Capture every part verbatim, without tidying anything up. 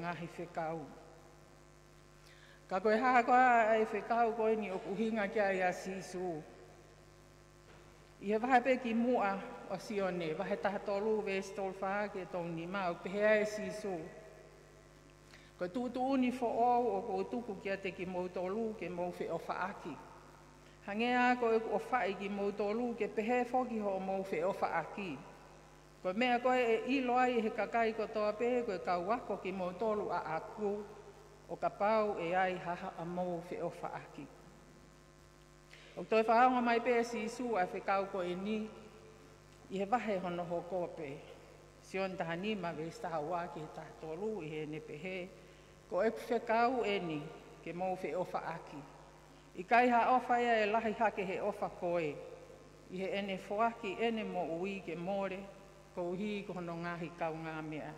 ngahi whekau. Ka koe haa koa ai whekau koe ni o kuhinga kia ia sisu. I he wahe pe ki mua o sione, wahe taha tolu ve stol wha ke tong ni mau, pehea e sisu. Koe tuutu uni fo o o ko tuku kia te ki mou tolu ke mou whe o whaaki. Hangea koe o whai ki mou tolu ke pehe foki ho mou whe o whaaki. Koe mea koe e ilo ai he kakai ko toa pe koe kau wako ki mou tolu a aku o ka pau e ai haha a mou whe o whaaki. O toi whaonga mai pe si isu a whekau ko e ni i he wahe hono ho kope. Sion taha ni ma ve staha wā ki he taha tolu i he ne pehe. Ko e whekau e ni ke mou whe o whaaki. I kai ha ofa ia e lahi hake he ofa koe. I he ene whaaki ene mo ui ke more ko hi ko hono ngahi kau ngā mea.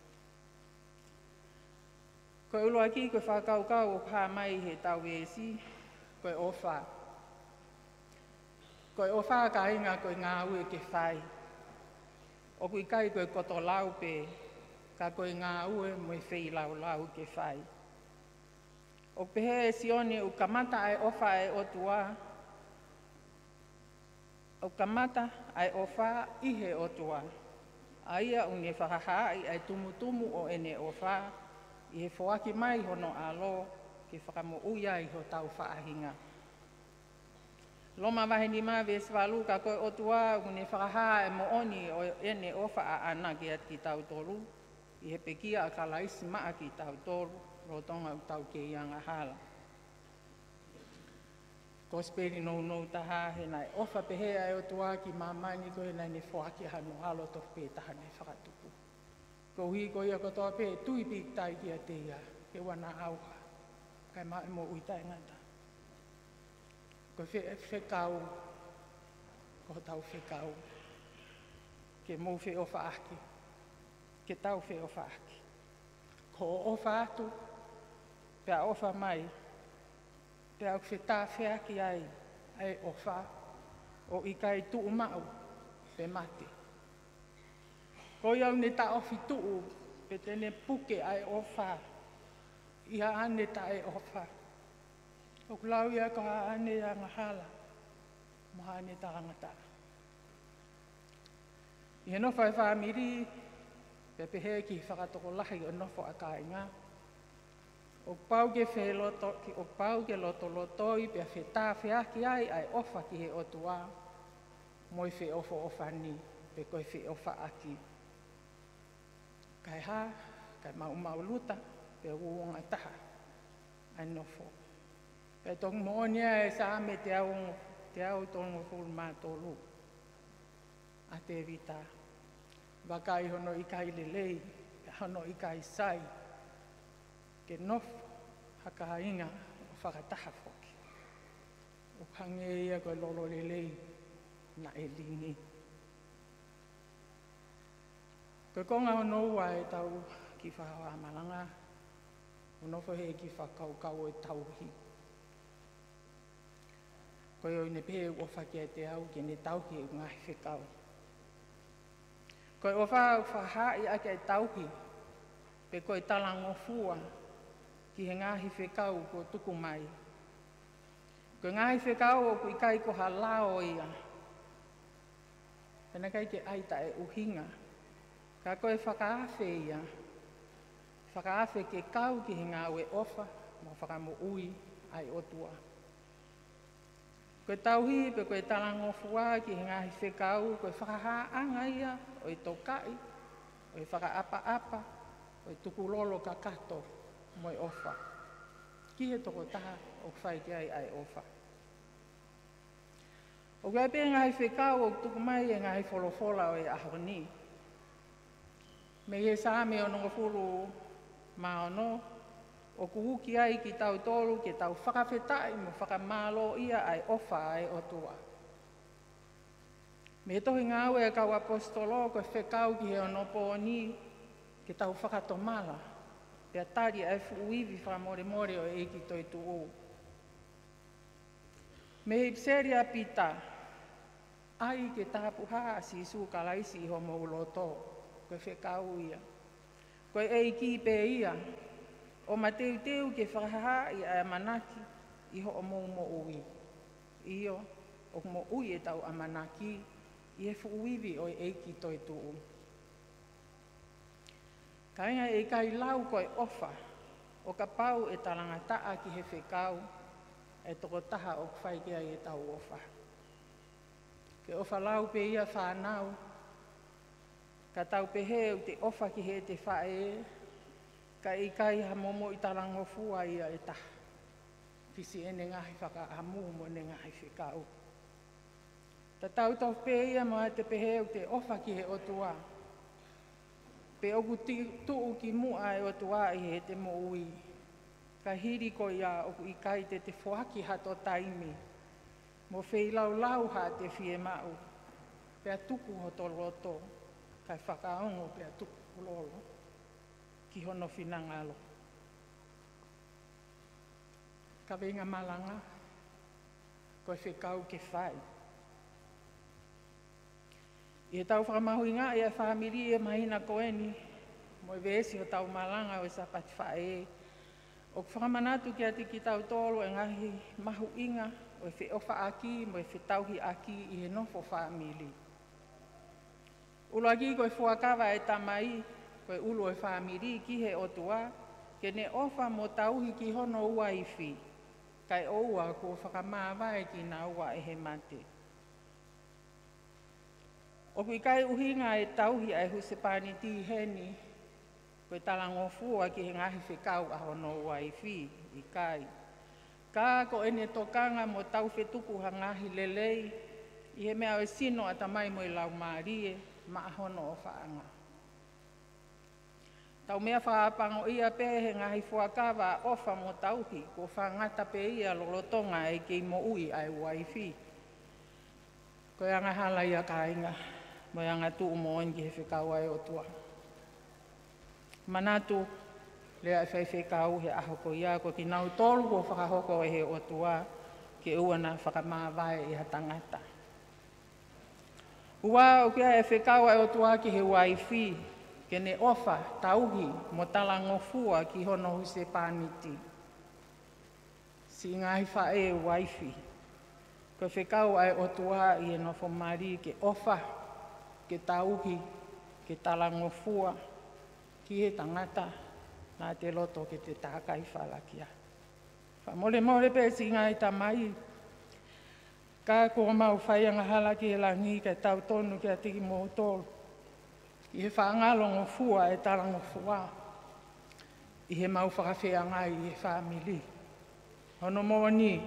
Ko ulo aki koe whakau kau o pā mai he tau esi koe ofa. Koe ofa ka inga koe ngā ue ke whai. O kui kai koe koto lau pe ka koe ngā ue moe whei lau lau ke whai. O pehe e sione u kamata ai ofa e otua. O kamata ai ofa ihe otua. Aia unge whakahai ai tumutumu o ene ofa. I he whaaki mai hono alo ke whakamo uia i ho tau whaahinga. Loma wahe ni maa ve swalu ka koe otua unge whakaha e mo oni o ene ofa a ana ki at ki tau tolu. I he pekia a kalaisi maa ki tau tolu. Rotonga u tau ke ianga hala. Ko speri nou nou taha he nai ofa pehea e o tua ki mamani ko he nai ne whaaki hano alo to pe taha ne whakatupu. Ko hui ko ia kotoa pe tui pik tai ki a te ia ke wana auha. Kai mai mo uitai ngata. Ko whekau, ko tau whekau. Ke mou whe o whaaki. Ke tau whe o whaaki. Ko ofa atu. Pea ofa mai, pea whetā whiaki ai, ai ofa, o i kai tuu mau, pe mate. Ko iau ne ta ofi tuu, pe tene puke ai ofa, ia ane ta ai ofa. O kulau ia ka ane a ngahala, maha ane ta angata. I he nofo e whaamiri, pe pehe ki whakatoko lahi o nofo a ka inga. O pau ke wheloto, o pau ke loto lotoi, pia whetā whiaki ai, ai ofa ki he otua. Moi whe ofo ofa ni, pe koe whe ofa aki. Kai ha, kai mau mau luta, pe uonga taha, ai nofo. Pe tong moonia e sa me te au, te au tongo fulu mātolu. A te vita. Wakai hono i kai lelei, hono i kai sai. Ke nofu haka inga o whakataha whoki. O kange ia koe lolo lelei na e lingi. Koe konga o noua e tau ki whahawa malanga. O nofo he ki whakau kau e tauhi. Koe o ne pehe o whakia te au ke ne tauhi e ngahi whekau. Koe o wha whahai ake e tauhi. Pe koe talango fua. Ki he ngahi whekau ko tuku mai. Ko ngahi whekau o kui kai ko halao ia. Pena kai ke aita e uhinga. Ka koe whakaafe ia. Whakaafe ke kau ki he ngā ue ofa, mo whakamo ui ai otua. Koe tauhi pe koe talango fua ki he ngahi whekau, koe whakahaanga ia, o i tokai, o i whakaapa apa, o i tuku lolo ka kato. Moi ofa. Ki he toko taha o whai ki ai ai ofa. O kai pe ngai whekau o tuku mai e ngai wholofola o e ahoni. Me he sāme o nunga whulu maono, o kuhuki ai ki tau tolu ke tau whakawhetai mo whakamalo ia ai ofa ai otua. Me tohi ngāwe e kau apostolo ko whekau ki he onopo ni ke tau whakatomala. Pea tari ai fuivi whamore more o e ki toi tu o. Me hipseri a pita, ai ke tapu haa si su kalaisi i ho mauloto, koe whekau ia. Koe e ki pe ia, o ma teu teu ke whakaha i a manaki, iho o mou mo ui. Iyo, o mo ui e tau a manaki, i he fuuiwi o e ki toi tuu. Ka inga e kai lau koe ofa, o ka pau e tarangataa ki he whekau, e toko taha o kwhai kia i e tau ofa. Ke ofa lau pe ia whanau, ka tau pe heu te ofa ki he te whae, ka i kai ha momo i tarangofua ia e taha. Pisi e ne ngahi whaka amu mo ne ngahi whekau. Ta tau tau pe ia mo te pe heu te ofa ki he otua. Pe oku tuu ki mua e otua i he te mo ui. Ka hiri ko ia oku i kai te te whoaki hato taimi. Mo whei lau lau ha te whie mau. Pea tuku ho to roto. Kai whakaongo pea tuku lolo. Ki hono whinangalo. Ka venga malanga. Koe whekau ke whai. I he tau whakamahui ngā e a whamiri e mahina koeni. Mo e vesi o tau malanga o e sapati whae. O whakamanatu ki ati ki tau tolo e ngahi mahu inga. O e whi ofa aki, mo e whi tauhi aki i he nofo whamiri. Ulo aki koe fuakawa e tamai, koe ulo e whamiri ki he otua. Ke ne ofa mo tauhi ki hono ua i whi. Kai oua ko whakamāwai ki nā ua e he mate. O kui kai uhinga e tauhi ai husepani ti heni, koe talangofua ki he ngahi whekau a hono ua i whi, i kai. Ka ko ene tokanga mo tau whetuku ha ngahi lelei, i he mea o sino a tamai mo i lau maarie, ma a hono o whaanga. Tau mea whaapango ia pe he ngahi fuakawa ofa mo tauhi, ko whangata pe ia lolotonga e kei mo ui ai ua i whi. Koe anga hala ia ka inga. Mo anga tu mo ingi he whekau ai o tua. Manatu, lea e whai whekau he aho ko ia, ko ki nau tolu ko whakahoko e he o tua, ke uana whakamāwai i ha tangata. Ua o kia e whekau ai o tua ki he waifi, ke ne ofa, tauhi, mo talangofua ki hono huse pāniti. Si ngahi whae waifi, ko whekau ai o tua i e nofo mari ke ofa, ke tauhi, ke talangofua, ki he tangata, nā te loto ke te tākai whalakia. Whamole mole pe si ngai tamai, ka kua mau whaianga hala ki he langi ke tau tonu ki a tiki mō tōru. I he whaangalongo fua e talangofua, i he mau whakawhea i he whamili. Hono mō ni,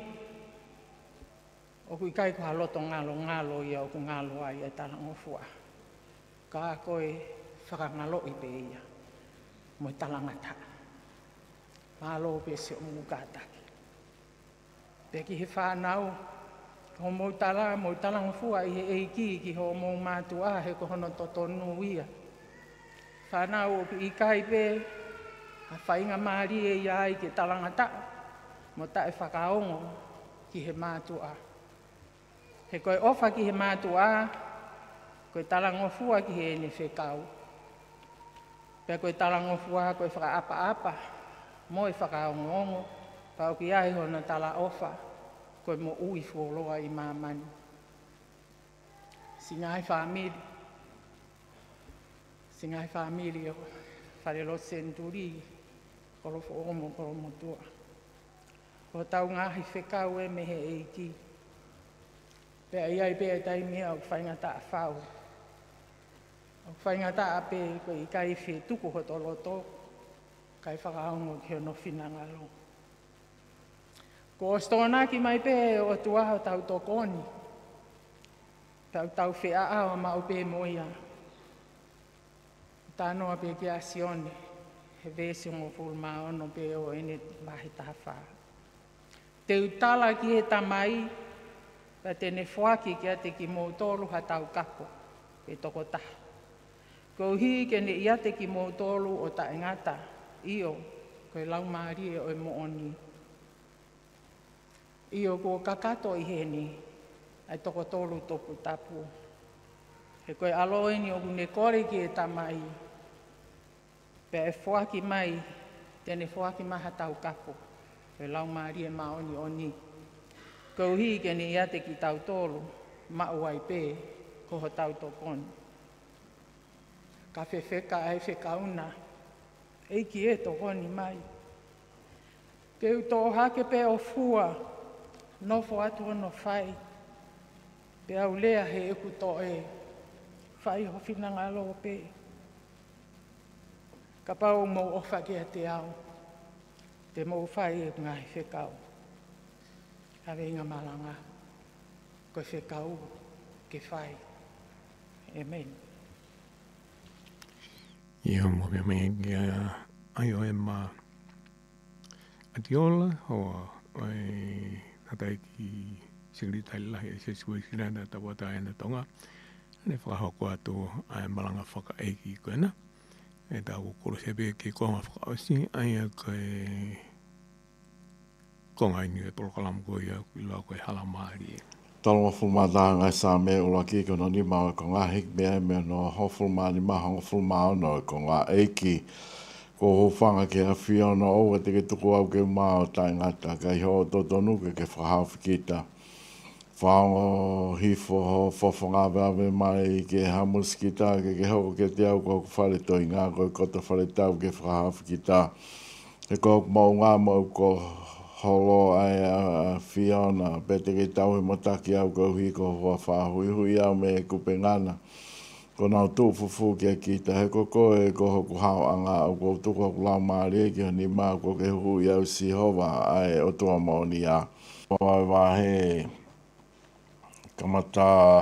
o kui kai kua loto ngalo ngalo ia o ku ngalo ai e talangofua. Ka koe whakangalo i pe ia, mo talangata. Malo pe se o mukataki. Pe ki he whanau, ho mo tala, mo talangofua i he eiki ki ho mo mātua he ko hono totonu ia. Whanau o i kai pe, a whainga maari e iai ke talangata, mo tae whakaongo ki he mātua. He koe ofa ki he mātua, koe talangofua ki he ene whekau. Pea koe talangofua, koe whakaapa-apa, mo e whakaongo-ongo, pao ki ai hona tala ofa, koe mo ui fuoloa i mamani. Si ngai whamiri, si ngai whamiri o wharelo senturi, korofo omo koromotua. Ko tau ngahi whekau e mehe eiki. Pea iai pea taimia o whaingata a whau. O whaingata a pe ko i kai whi tuku ho toloto, kai whakaongo ki ono whinangalo. Ko stona ki mai pe o tuaho tau tokoni, tau tau whea ao ma o pe moia. Tānoa pe ki a sione, he vesi ngō fulma ono pe o ene mahi taha. Te utala ki he tamai, pa tene whaki ki a te ki mō tolu ha tau kapo, pe toko taha. Ko hi ke ne ia te ki mō tolu o ta ingata, io, koe lau maari e o e mooni. Io ko kakato i heni, ai toko tolu toku tapu. He koe aloeni o kune kore ki e tamai. Pe e whoaki mai, tene whoaki maha tau kapo. Pe lau maari e maoni oni. Kau hi ke ni iate ki tau tolu, mau ai pē, koho tau tokoni. Ka whewheka ai whekauna, eiki e tokoni mai. Keu tō hake pe o fua, nofo atu ono whai. Pe au lea he eku tō e, whai howhina ngalo o pē. Ka pau mou ofa kia te au, te mou whai e ngai whekau. Hawe inga malanga, koe whekau, ke whai. Amen. Ia mo me me kia ai o e ma atiola o ai tatai ki siri tai lahi e se sui sirana ta wata e na tonga ne whakahoko atu ai malanga whaka eiki koe na e ta kukuru sebe ki konga whakaosi ai a koe konga inu e polo kalamu koe ia kui loa koe halamaari e. Talo fulmata ngai sa me ula ki ko ni ma ko nga hik me me no ho fulma ni ma ho fulma no ko nga eiki ko ho fanga ke a fio no o te ke tuku au ke ma o tai ngata ka ho to tonu ke ke fa fikita fa o hifo ho fo fonga va ve mai ke ha muskita ke ke ho ke te au ko fale to inga ko ko to fale tau ke fa fikita e ko mo nga mo ko holo ai a Fiona, pete ke tau he motaki au ko hui ko hoa wha hui hui au me kupe ngana. Ko nau tū fufu kia ki ta he ko ko e ko hoku hao anga au ko tuku hoku lau maari e ki ni maa ko ke hui au si hova ai o tua maoni a. Wai wahe kamata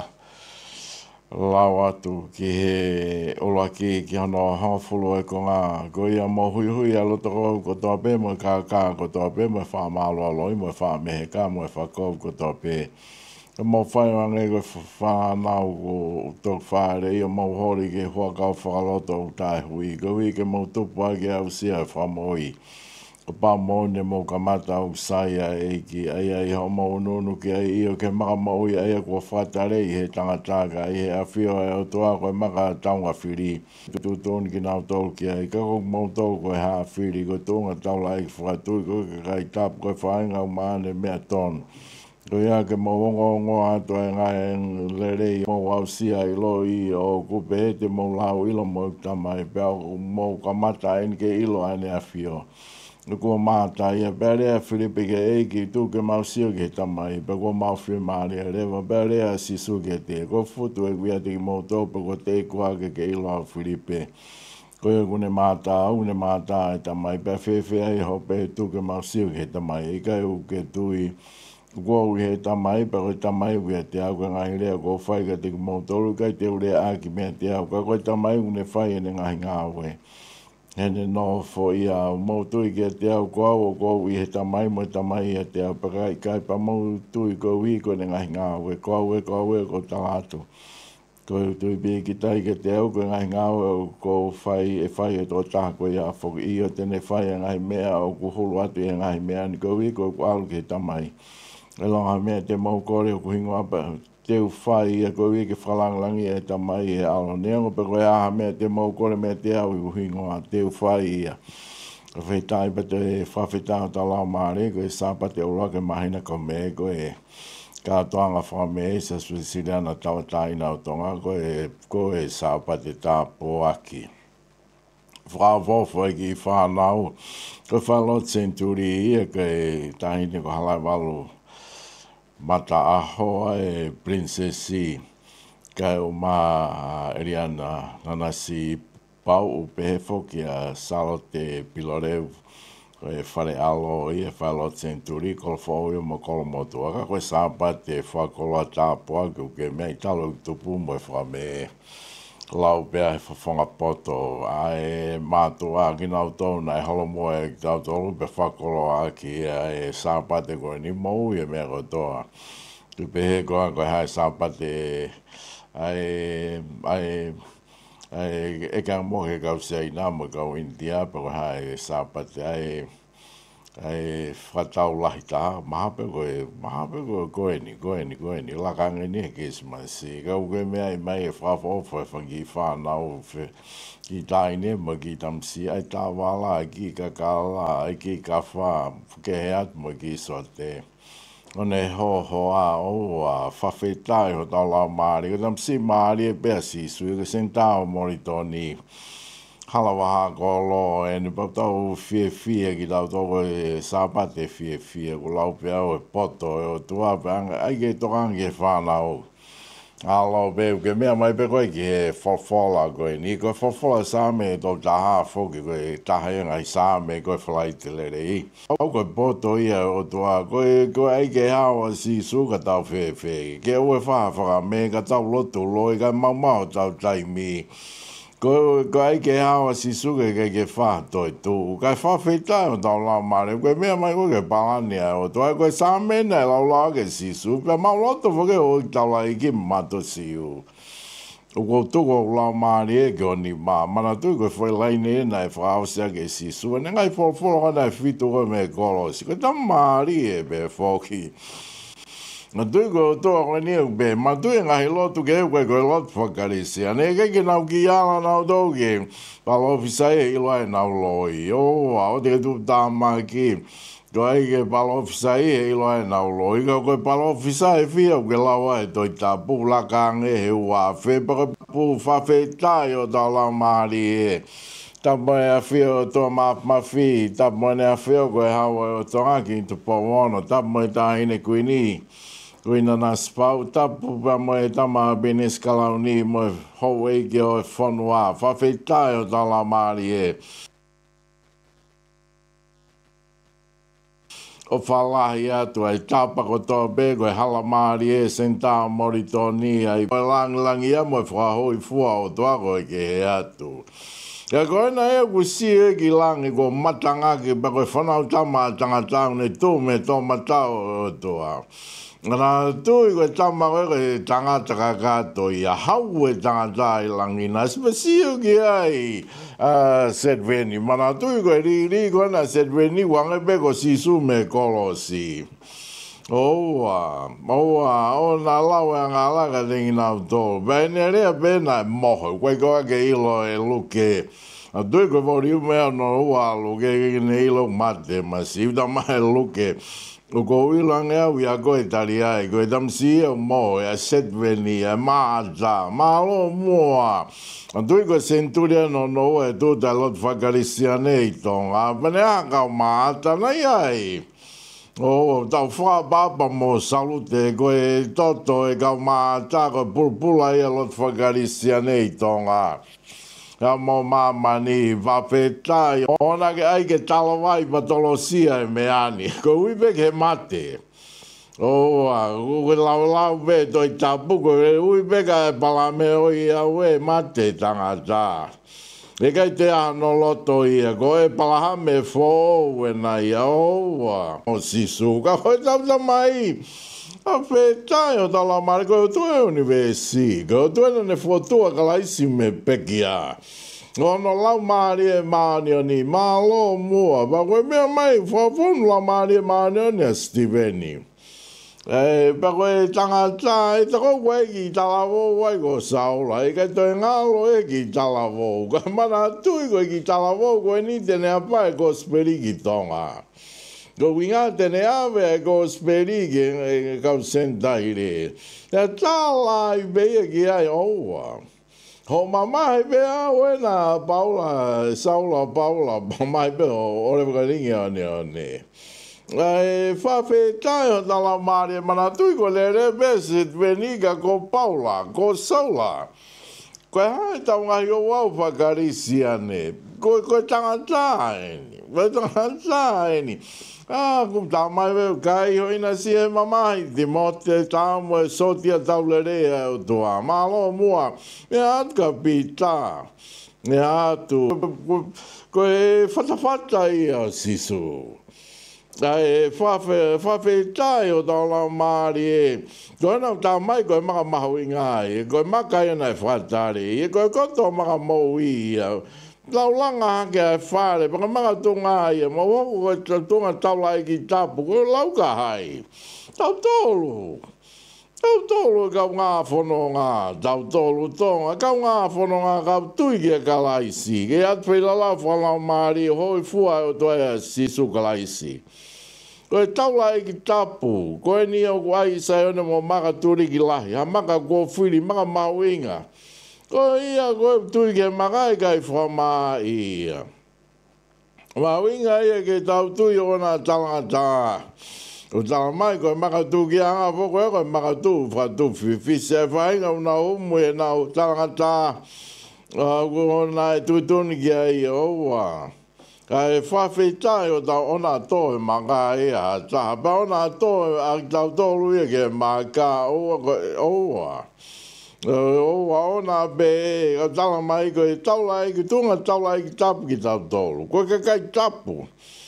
lau atu ki he ola ki ki hano hawhulu e ko ngā ko ia mo hui hui a loto kou ko toa pē mo ka ka ko toa pē mo e wha maalo aloi mo e wha mehe ka mo e wha kou ko toa pē e mo whai wange ko wha nau ko tok whaare i o mo hori ke hua kau whakaloto o tai hui ko hui ke mo tupu ai ke au sia e wha moi ko pa mo ne mo ka mata o saia e ki ai ai ho mo nunu ki ai i o ke maka mo i ai ko whatare i he tangataga i he awhio e o toa koe maka taunga whiri tu tōni ki nau tōru ki ai ka kok mo tōru koe ha whiri ko tōnga taula i whakatui ko ke kai tap koe whainga o maane mea tōnu ko ia ke mo wongo ngo ato e ngai lere i mo au sia i lo i o kupe he te mo lau ilo mo tamai pēo mo ka mata en ke ilo ane awhio ko mata ia bere Filipe ke eiki tu ke mau sio ke tamai pe ko mau fi mari reva bere a sisu ke te ko futu e via te mo to pe ko te ko ke ke ilo Filipe ko e kune mata au ne mata e tamai pe fe fe ai ho pe tu ke mau sio ke tamai e ka u ke tui ko u he tamai pe ko tamai via te au ka ngai le ko fai ke te mo to ka te ure a ki me te au ka ko tamai une fai ne ngai ngawe hene no fo ia mo tui ke te au ko au ko i he tamai mo tamai e te au pakai kai pa mo tui ko wi ko ne ngai ngā we ko au e ko au e ko tātu ko tui bi ki tai ke te au ko ngai ngā ko whai e whai e tō tā ko ia fo i o tene whai e ngai mea o ku hulu atu e ngai mea ni ko wi ko ko au ke tamai e longa mea te mau kore o ku hingo apa teu whai e ko wi ke whalanglangi e tamai e alo neongo pe koe aha mea te mau kore mea te au i uhingo a teu whai ia. Ko whetai pa te whawhetau ta lau maare ko e sāpa te ura ke mahina ko me ko e kātoanga wha me e sa suisiriana tawataina o tonga ko e ko e sāpa te tāpo aki. Whāwofo e ki whānau ko whalot centuri ia ko e tahine ko halai walu mata aho e princesi ka o ma Eliana nanasi pau o pefo ki a salote piloreu e fare alo i e falo centuri ko fo o mo ko mo to ka ko sapa te fa ko la tapo ke me talo tupu mo fa me lau pea he whawhanga poto ai mātua ki nau tōu nei holo mo e tau tōru pe whakolo a ki e sāpate koe ni mou e mea koe toa. Tu pe he koe koe hai sāpate ai ai ai e ka mo ke kau sei nā mo kau India pe koe hai sāpate ai ai whatau lahi tā, maha pe koe, maha pe koe koe ni, koe ni, koe ni, laka ngeni e Kesimasi. Kau koe mea i mai e whawhawha e whangi whanau whe ki taine ma ki tamsi, ai tā wala, ai ki kakala, ai ki ka wha, ke he atu ma ki sote. One ho ho a o a whawhetai ho tau lau maari, ko tamsi maari e bea si sui, ko sen tāo mori tōni, halawaha ko lo e ni pau tau fie fie ki tau toko e sāpate fie fie ko lau pe au e poto e o tua pe anga ai ke tokangi e whanau a lau pe ke mea mai pe koe ki he whawhala koe ni koe whawhala sāme e tau taha whoki koe taha e ngai sāme koe whalaite lere i au koe poto ia o tua koe koe ai ke hawa si suka tau whe whe ke ue whaha whaka me ka tau lotu loi ka mau mau tau taimi Ko ko ai ke hawa si suke ke ke fa toi tu ka fa feita o tau la mare ko mea mai ko ke palani o to ko sa mena la la ke si su pe ma lo to ke o tau la ki mato si u o ko to ko la mare ke ni ma mana tu ko foi la ni na e fa o se ke si su ne ngai fo fo na fito ko me ko lo si ko ta mari e be fo ki Na tui ko toa ni u be, ma tui ngahi lotu ke koe koe lotu whakarisi. Ane ke ke nau ki ala nau tau ke, palo ofisai e iloa e nau loi. O, a o te tu tāma ki, ko ai ke palo ofisai e iloa e nau loi. Ka koe palo ofisai e fia ke lawa e toi tā pu lakange he ua. Whe paka pu whawhetai o tau lau maari e. Tapoe a whio o tō mawhi, tapoe ne a whio koe hawa o tonga ki tu powono, tapoe tā hine kuini. Kuina na spau, tapu pa mo e tama benes kalauni mo hou e ke o e whanua, whawhetai o tala maari e. O whalahi atu ai tāpako tō bego e hala maari e sen tā mori tōni ai. O langilangi a mo e whahoi fua o tuako e ke he atu. Ka koe na e ku si e ki langi ko matanga ki pa koe whanau tama tangatau ne tū me tō matau o toa. Ngā tui koe tama koe koe tangata ka kato i a hau e tangata i langi na spesio ki ai set veni. Mana tui koe ri ri koe na set veni wange pe ko sisu me kolosi. Oa, oa, o nā lau e ngā laka tingi nau tō. Bēne rea pēna e moho, koe koe ke ilo e luke. A tui koe mori umea no ua luke ke ne ilo mate masi, uta mai luke. O ko ilange au ia koe tari ai, koe tamsi e mo, e set veni, e maata, malo mua. A tui koe centuria no no e tūta lot whakarisia nei tonga, pane a kau maata nei ai. O tau wha papa mo salute koe toto e kau maata, koe pulpula ia lot whakarisia nei tonga. Ka mo mamani, whawhetai, ona ke ai ke talawai patolosia e meani, ko uipe ke mate. Oa, koe lau lau pe toi tapu, koe uipe ka e palame oi au e mate tangata. E kai te ano loto ia, koe palahame fōu e na ia oa. O sisu, ka koe tau tamai. A whetai o tala mare, koe o tue universi, koe o tue ne fotua ka laisi me pekia. Ono lau maari e maani o ni, malo mua, pa koe mea mai, whawhonu la maari e maani o ni a Steveni. E, pa koe tangata, e tako koe ki talavo wai ko saula, e kai toi ngalo e ki talavo, ka mana tui koe ki talavo, koe ni tene apa e ko speri ki tonga. Ko winga tene ave e ko speri ki e kau sentai re. E tala i beia ki ai oua. Ho mama he bea oe na Paula, Saula Paula, mama he bea o ore waka ringi ane ane. E whawhetai o tala maari e mana tui ko le re besit veniga ko Paula, ko Saula. Koe hae tau ngahi o wau whakarisi ane. Koe koe tangata eni, koe tangata eni. Ah, kum tau mai veu kai hoina si e mamai, te mote tau mo e sotia tau le rea o toa. Malo mua, me atka pita, me atu, koe whatawhata ia sisu. Ai, whawhetai o tau lau maari e. Koe nau tau mai koe maka mahu i ngai, koe maka ia nai whatari, koe koto maka mou ia. laulanga ke ai whare, paka manga tonga ia, ma wako ko tonga taula ki tapu, ko lauka hai. Tau tolu. Tau tolu kau ngā whono ngā, tau tolu tonga, kau ngā whono ngā kau tui ki a kalaisi, ke atwhi lala whanau maari, hoi fua o toa sisu kalaisi. Koe taula ki tapu, koe ni au ai sai one mo maka turi ki lahi, ha maka kō whiri, maka mauinga. Koe ia koe tui ke maka e kai whamaa ia. Mauinga ia ke tau tui o na talangata. O tala mai koe maka tū ki anga whoko e koe maka tū whatu whiwhi se whainga una umu e na o talangata. Koe na e tuituni ki a ia oua. Ka e whawhitai o tau ona tō e maka e a taha. Pa ona tō a tau tōru ia ke maka oua koe oua. Oua ona be e tala mai koe taula e ki tunga taula e ki tapu ki tau tōru. Koe ka kai tapu.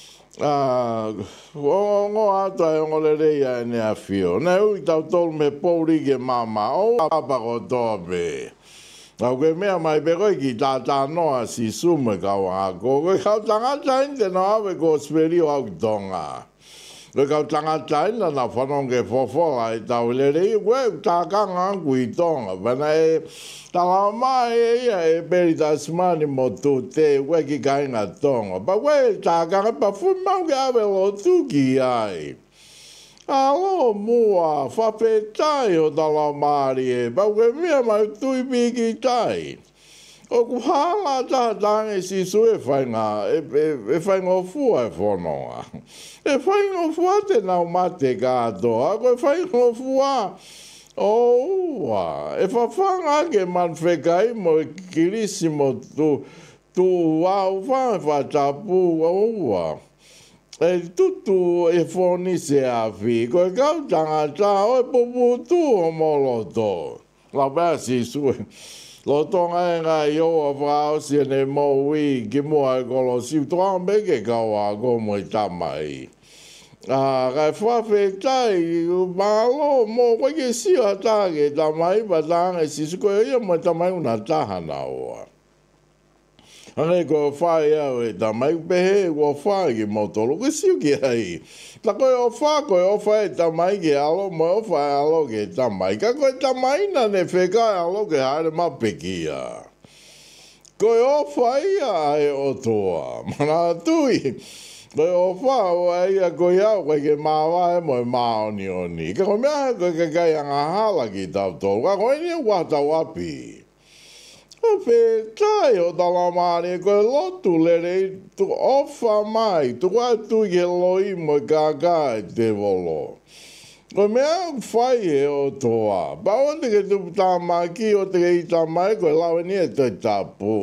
O ato e ngole reia e nea whio. Nei ui tau tōru me pōri ke mama. O apako tō be. Au ke mea mai pe koe ki tā tā noa si sume kau ako. Koe kau tangata inte no awe ko sperio au tonga. Koe kau tangata ina na whanonge fofola e tau le rei. Koe tā kanga anku i tonga. Pana e tala mai e ia e peri tasmani mo tu te. Koe ki kainga tonga. Pa koe tā kanga pa fumau ke awe lo tuki ai. Alo mua, whawhetai o tala maari e, pau ke mea mai tui piki tai. O ku hala taha tange si su e whainga, e, e, e whainga o fua e whonoa. E whainga o fua te nau mate kātoa, ko e whainga o fua. Oua, e whawhanga ke man whekai mo e kirisi mo tu, tu wau whae whatapu, oua. E tutu e whoni se a whi, koe kau tangata o e puputu o moloto. La bea si sue. Lo tonga e ngā i oa whao si ne mo ui ki mua e kolo siu. Toa mbeke kau a ko mo i tamai. Kai whawhetai, malo mo koe ke siu a tāke tamai pa tānga si su koe ia mo i tamai una tahana oa. Ane ko whae au e tamai pehe ko whae ki motolo ke siu ki ai. Ta koe o wha koe o whae tamai ki alo mo o whae alo ke tamai. Ka koe tamai na ne whekai alo ke haere mapeki a. Koe o whae a e o toa. Mana tui. Koe o wha o e ia koe au koe ke mawa e mo e maoni oni. Ka koe mea koe ke kai anga hala ki tau tolu. Ka koe ni wata wapi. O whetai o tala maare koe lotu lere tu ofa mai, tu kua tu ke loi mo kaka e te volo. Koe mea whai e o toa. Pa o te ke tupu tā maki o te ke i tā mai koe lawe ni e te tapu.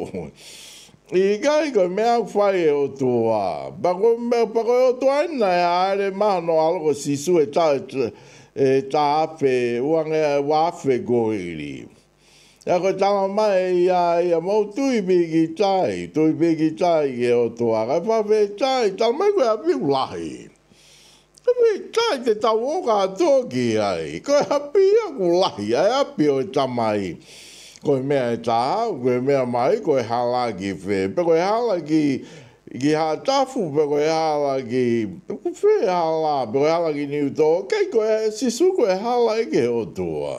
I kai koe mea whai e o toa. Pa koe mea pa koe o toa ina e aere mahano aloko sisu e tā e tā afe, uange wafe goiri. Ia koe tama mai ia ia mau tui piki tai, tui piki tai ke o toa. Kai whawhe tai, tama mai koe api ulahi. Api tai te tau oka toki ai. Koe api aku ulahi, ai api o tamai. Koe mea e tāu, koe mea mai, koe hala ki whe. Pe koe hala ki, ki ha tafu, pe koe hala ki, whe hala, pe koe hala ki niu tō. Kei koe sisu koe hala ike o toa.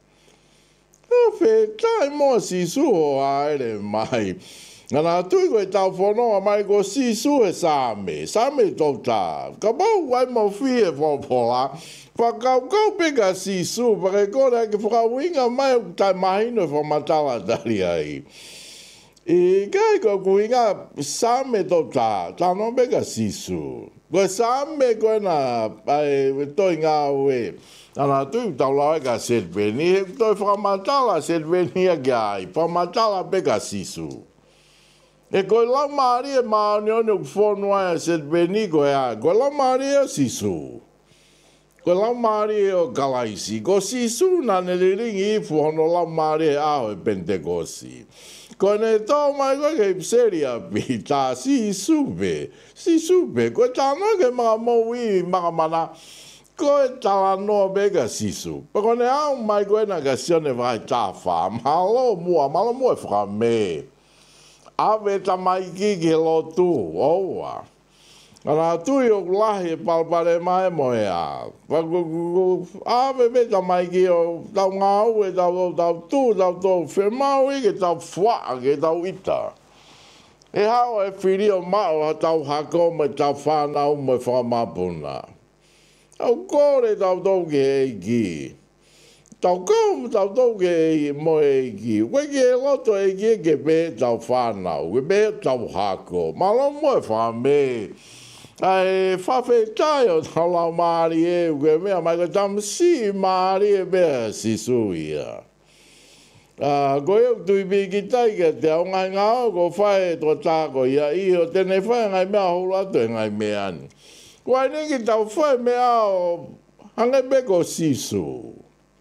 Whetai mo sisu o aere mai. Ngana tui koe tau whonoa mai ko sisu e same. Same tau tā. Ka mau wai mo whi e whopola. Whakau kau peka sisu. Pake kore ake whakawinga mai tai mahino e whamatala tari ai. I kai ko kuinga same tau tā. Tano peka sisu. Koe same koe na toi ngā ue. Ana tui tau lawe ka setbeni, he toi whakamatala setbeni a gai, whakamatala peka sisu. E koe lau maari e maani one ku whonua e setbeni koe a, koe lau maari e o sisu. Koe lau maari e o kalaisi, ko sisu na ne ringi i whono lau maari e aho e pentekosi. Koe ne tō mai koe ke ipseri api, tā sisu pe, sisu pe, koe tāna ke mga moui mga mana, koe tala noa bega sisu. Pako ne au mai koe na ka sione vai tā wha. Malo mua, malo mua e whaka me. Ave tamai ki ki lo tu, oua. Ana tui o lahi palpare mai mo e a. Ave me tamai ki o tau ngau e tau tau tu, tau tau whemau i ke tau wha ke tau ita. E hao e whiri o mao ha tau hako me tau whanau me whamapuna. Tau kore tau tau ke e ki. Tau kou tau tau ke mo e ki. Koe ki e loto e ki ke pe tau whanau. Ke pe tau hako. Malo mo e whame. Ai whawhe tai o tau lau maari e. Koe mea mai ko tam si maari e mea si suia. Koe au tui pi ki tai ke te au ngai ngao ko whae to tāko ia i o tene whae ngai mea hulu atu e ngai mea ni. Koe ni ki tau whae mea o hange beko sisu.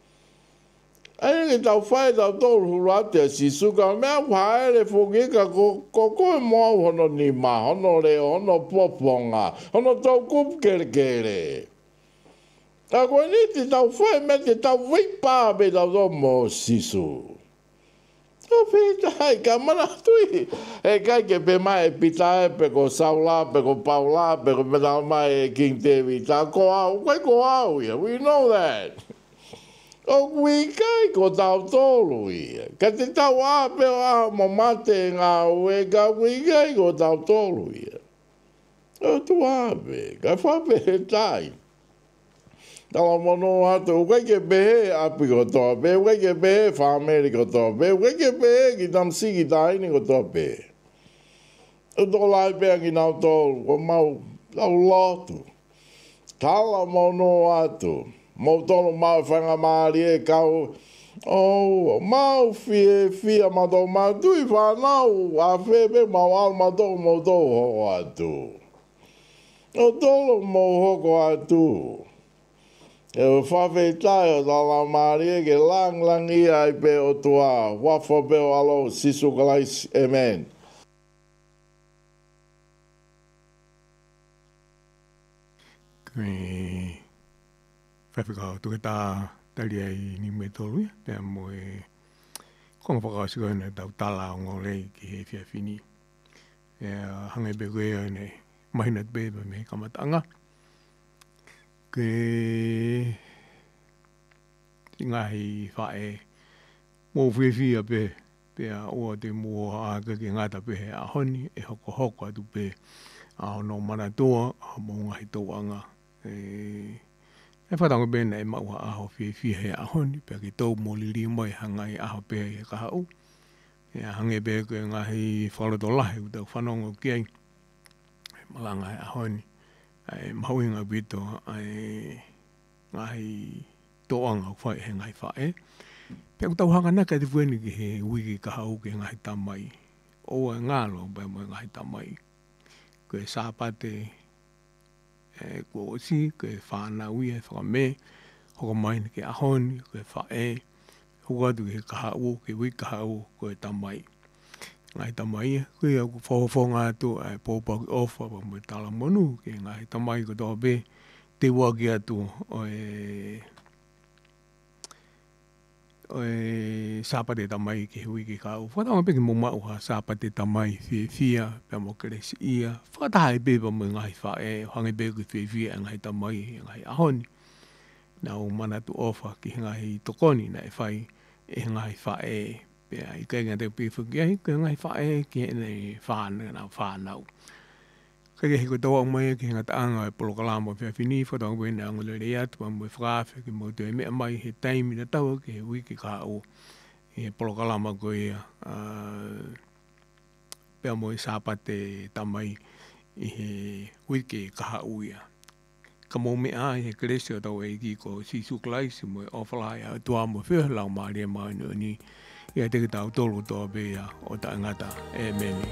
Ai ki tau whae tau tolu hulu atu e sisu ka mea whae le whukika ko koe moa hono ni ma, hono leo, hono poponga, hono tau kupkere kere. Ta koe ni ti tau whae me te tau wipa be tau tau mo sisu. O pitai, ka mana tui. E kai ke pe mai e pitai, pe ko saula, pe ko paula, pe ko pedal mai e King David. Ta ko au, kai ko au ia. We know that. O kui kai ko tau tolu ia. Ka te tau a pe o a mo mate ngā ue, ka kui kai ko tau tolu ia. O tu a pe, ka whape he tai. Tala mono atu, ukai ke pehe api ko toa pe, ukai ke pehe whameri ko toa pe, ukai ke pehe ki tam siki taini ko toa pe. U tō lai pea ki nau tō, ko mau, lau lotu. Tala mono atu, mau tōno mau whanga maari e kau, oh, mau fie fia ma tō mau tui whanau, a whepe mau al ma tō mau tō hoko atu. O tōlo mau hoko atu. E o whawhe tai o tala maari e ke lang lang i ai pe o tua, wafo pe o alo sisu kalais, amen. Kei whawhikao tuke tā tari ai ni me tolu ia, pēr mo e konga whakaosiko ina tau tala o ngolei ki he whia whini. E hange pe koe au nei, mahina te pepa me kamatanga. Ke ngahi whae mō whiwhia pe pe a oa te mō a kake ngata pe he a honi e hoko hoko atu pe a hono mana toa a mō ngahi tauanga e e whatango pēna e maua aho whiwhia he a honi pe ke tau mō liri mai hangai aho pe he kahau e a hange pe ke ngahi whaloto lahe u tau whanongo ki ai malanga he a honi ai mauinga pito ai ngahi toanga whai he ngai whae. Pea ku tau hanga naka te fueni ki he wiki ka hau ke ngahi tamai. Oa ngalo pai mo ngahi tamai. Ko e sāpate e ko osi, ko e whanau ia, whakame, hoko maini ke ahoni, ko e whae. Hoko atu ke ka hau, ke wiki ka hau, ko e tamai. Ngai tamai, ko e aku whawawhonga atu, e pōpau ki ofa, pa mo tala monu, ke ngai tamai ko tō pe, te waki atu, o e, o e sāpate tamai ke hui ki kau. Whatanga pe ki mō mauha sāpate tamai whie whia, pe mo keresi ia, whakataha e pe pa mo ngai whae, hange pe ki whie whia, ngai tamai, ngai ahoni. Nā o mana tu ofa ki ngai tokoni, nai whai, e ngai whae, pea i kai ngā te pīwhuki ai, ka ngai whae ki nei whānau, nā whānau. Kai ke hiko tau au mai ki ngā taanga e polokalama whia whini, whatanga pui nā ngolo rei atu, pa mui whakawhi ki mō tu e mea mai he taimi na tau ki he wiki ka o he polokalama ko ia. Pea mui sāpate tamai i he wiki ka o ia. Ka mō mea i he kresio tau e ki ko sisu klaisi mui ofalai a tua mo whia lau maari e mai ni ia te ki tau tolu toa bea o ta ngata e meni.